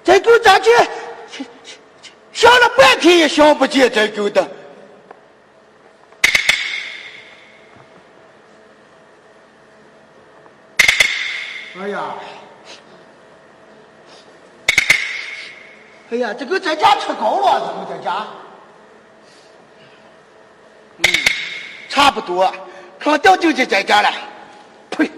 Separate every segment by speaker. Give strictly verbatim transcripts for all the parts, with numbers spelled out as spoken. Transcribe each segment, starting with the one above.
Speaker 1: 这狗咋去？想了半天也想不见这狗的。哎呀，哎呀，这个在家吃够了，这个在家。嗯，差不多，扛掉就在家了。呸！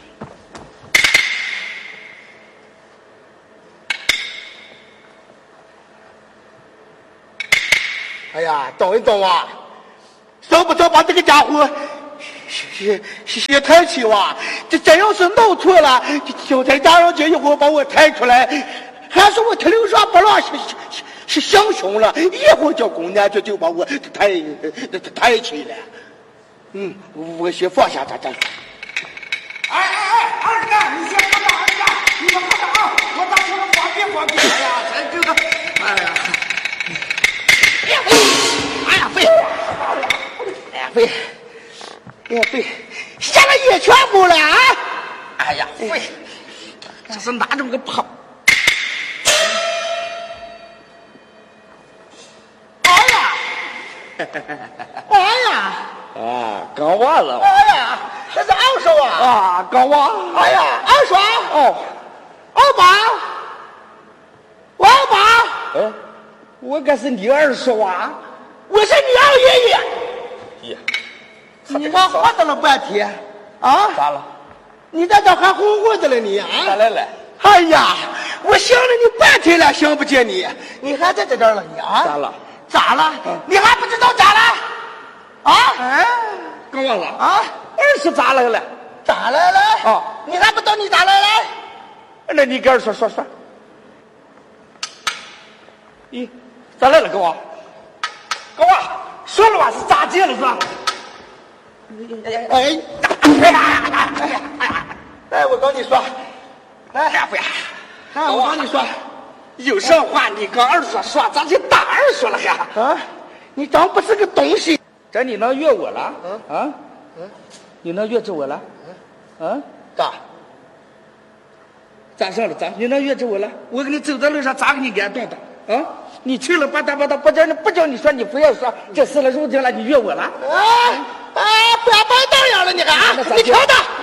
Speaker 1: 哎呀，等一等啊，想不想把这个家伙先先抬起哇？这真要是弄错了，就在家上这一会儿把我抬出来，还是我听刘说不让是是是行凶了，一会儿叫公安局就把我抬抬起来。嗯，我先放下他这。
Speaker 2: 哎哎哎，二哥，你先放着，二哥，你先放着啊，我到时候方便方便。哎呀，这个，哎呀，
Speaker 1: 哎呀，飞，哎呀飞，哎呀飞，下了一全部了啊！
Speaker 2: 哎呀飞，这是哪种个跑？
Speaker 1: 哎呀，哎呀！
Speaker 2: 啊，刚完了。
Speaker 1: 哎呀，这是二手啊！
Speaker 2: 啊，刚完。
Speaker 1: 哎呀，二手
Speaker 2: 哦，
Speaker 1: 二八，我二八。
Speaker 2: 哎，我可是你二叔啊！
Speaker 1: 我是你二爷爷。
Speaker 2: 爷，
Speaker 1: 你看活等了半天啊？
Speaker 2: 咋了？
Speaker 1: 你在这还混混的了你啊？
Speaker 2: 咋来了？
Speaker 1: 哎呀，我想了你半天了，想不见你，你还在这这儿了你啊？
Speaker 2: 咋了？
Speaker 1: 咋了？嗯、你还不知道咋了？啊？哎，
Speaker 2: 刚完了
Speaker 1: 啊！
Speaker 2: 二叔咋来了？
Speaker 1: 咋来了？
Speaker 2: 哦，
Speaker 1: 你还不懂你咋来了？
Speaker 2: 那你给二叔说说。咦，咋来了，跟我？跟我说了吧，是咋接了是吧？
Speaker 1: 哎哎哎呀哎呀哎呀！哎，我跟你说，哎呀不呀，哎，我跟你说，
Speaker 2: 有什么话你跟二叔说，咱就打二叔了还？
Speaker 1: 啊，你真不是个东西！
Speaker 2: 这你能约我了？
Speaker 1: 嗯
Speaker 2: 啊，
Speaker 1: 嗯，
Speaker 2: 你能约着我了？嗯，
Speaker 1: 咋？
Speaker 2: 咋上了？咋？你能约着我了？我给你走在路上，咋给你安顿的？啊，你去了吧嗒吧嗒，不叫你不叫你说，你非要说，这事了如今了，你约我了？
Speaker 1: 哎哎，不要摆道样了，你看啊！你听着。